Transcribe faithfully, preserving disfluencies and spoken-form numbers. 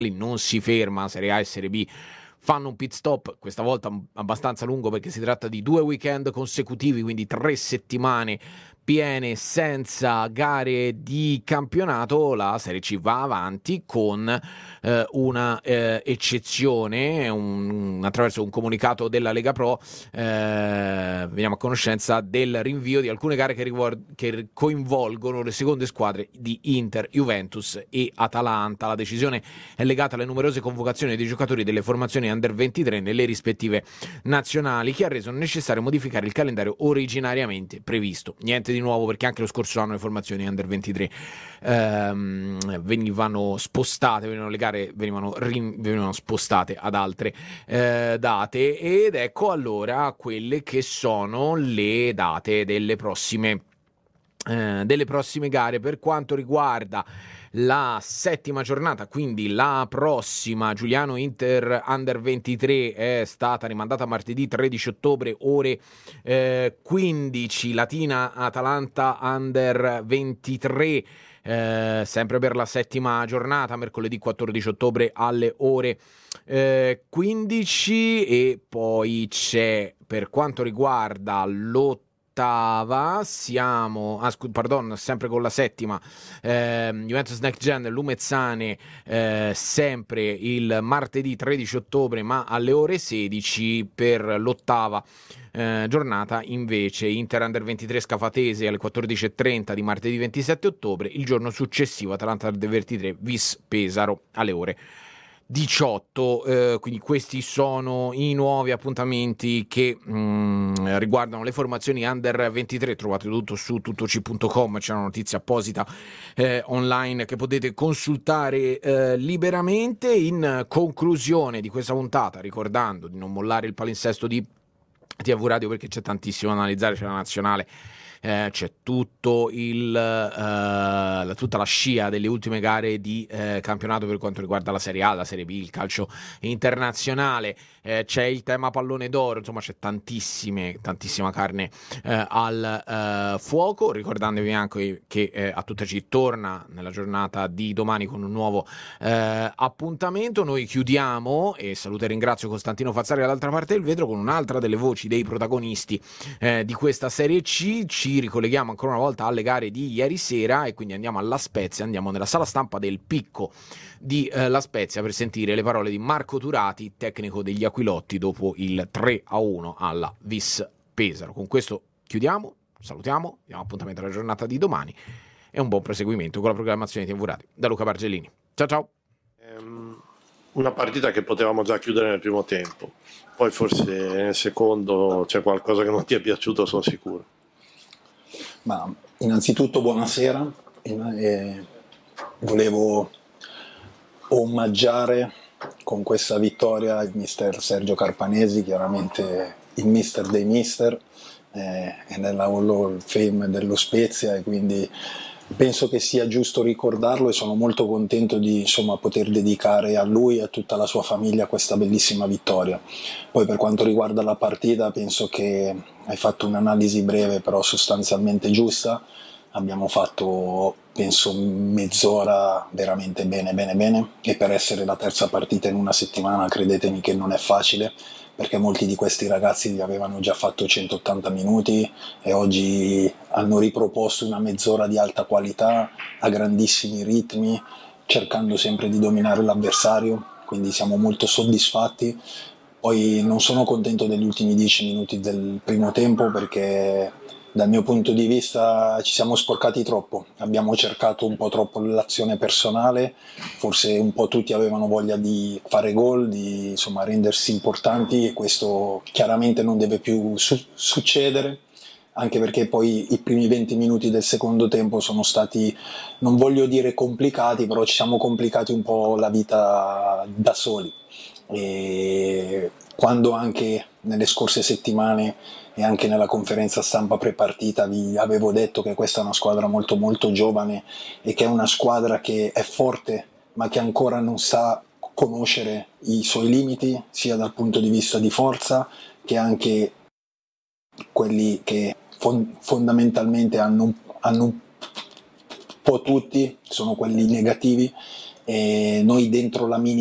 non si ferma, Serie A e Serie B fanno un pit stop, questa volta abbastanza lungo perché si tratta di due weekend consecutivi, quindi tre settimane piene senza gare di campionato. La Serie C va avanti con eh, una eh, eccezione, un, attraverso un comunicato della Lega Pro eh, veniamo a conoscenza del rinvio di alcune gare che, riguard- che coinvolgono le seconde squadre di Inter, Juventus e Atalanta. La decisione è legata alle numerose convocazioni dei giocatori delle formazioni under ventitré nelle rispettive nazionali, che ha reso necessario modificare il calendario originariamente previsto. Niente di nuovo, perché anche lo scorso anno le formazioni under ventitré ehm, venivano spostate, venivano le gare venivano, rin- venivano spostate ad altre eh, date, ed ecco allora quelle che sono le date delle prossime eh, delle prossime gare. Per quanto riguarda la settima giornata, quindi la prossima, Giuliano Inter Under ventitré è stata rimandata a martedì tredici ottobre ore eh, quindici, Latina Atalanta Under ventitré eh, sempre per la settima giornata, mercoledì quattordici ottobre alle ore eh, quindici. E poi c'è, per quanto riguarda l'ottava, siamo, ah, scu- pardon, sempre con la settima, eh, Juventus Next Gen Lumezzane eh, sempre il martedì tredici ottobre ma alle ore sedici. Per l'ottava eh, giornata invece Inter Under ventitré Scafatese alle quattordici e trenta di martedì ventisette ottobre. Il giorno successivo Atalanta Under ventitré Vis Pesaro alle ore diciotto. Eh, quindi questi sono i nuovi appuntamenti che mh, riguardano le formazioni under ventitré. Trovate tutto su tuttoc punto com, c'è una notizia apposita eh, online che potete consultare eh, liberamente. In conclusione di questa puntata, ricordando di non mollare il palinsesto di T V Radio, perché c'è tantissimo da analizzare, c'è la nazionale, eh, c'è tutto il, eh, tutta la scia delle ultime gare di eh, campionato per quanto riguarda la Serie A, la Serie B, il calcio internazionale, eh, c'è il tema pallone d'oro, insomma c'è tantissime, tantissima carne eh, al eh, fuoco. Ricordandovi anche che eh, a Tuttaci torna nella giornata di domani con un nuovo eh, appuntamento. Noi chiudiamo, e saluto e ringrazio Costantino Fazzari dall'altra parte del vetro, con un'altra delle voci dei protagonisti eh, di questa Serie C. Ci ricolleghiamo ancora una volta alle gare di ieri sera e quindi andiamo alla Spezia, andiamo nella sala stampa del Picco di eh, La Spezia per sentire le parole di Marco Turati, tecnico degli Aquilotti, dopo il tre a uno alla Vis Pesaro. Con questo chiudiamo, salutiamo, diamo appuntamento alla giornata di domani e un buon proseguimento con la programmazione di T V Radio. Da Luca Bargellini, ciao ciao. Um, una partita che potevamo già chiudere nel primo tempo, poi forse nel secondo c'è qualcosa che non ti è piaciuto, sono sicuro. Ma innanzitutto buonasera, e volevo omaggiare con questa vittoria il mister Sergio Carpanesi, chiaramente il mister dei mister, eh, è nella Hall of Fame dello Spezia, e quindi penso che sia giusto ricordarlo, e sono molto contento di insomma poter dedicare a lui e a tutta la sua famiglia questa bellissima vittoria. Poi per quanto riguarda la partita, penso che hai fatto un'analisi breve però sostanzialmente giusta. Abbiamo fatto penso mezz'ora veramente bene bene bene, e per essere la terza partita in una settimana credetemi che non è facile, perché molti di questi ragazzi avevano già fatto centottanta minuti e oggi hanno riproposto una mezz'ora di alta qualità a grandissimi ritmi, cercando sempre di dominare l'avversario, quindi siamo molto soddisfatti. Poi non sono contento degli ultimi dieci minuti del primo tempo, perché dal mio punto di vista ci siamo sporcati troppo, abbiamo cercato un po' troppo l'azione personale, forse un po' tutti avevano voglia di fare gol, di insomma rendersi importanti, e questo chiaramente non deve più su- succedere, anche perché poi i primi venti minuti del secondo tempo sono stati, non voglio dire complicati, però ci siamo complicati un po' la vita da soli. E quando anche nelle scorse settimane e anche nella conferenza stampa prepartita vi avevo detto che questa è una squadra molto molto giovane, e che è una squadra che è forte ma che ancora non sa conoscere i suoi limiti, sia dal punto di vista di forza che anche quelli che fon- fondamentalmente hanno, hanno un po' tutti, sono quelli negativi, e noi dentro la mini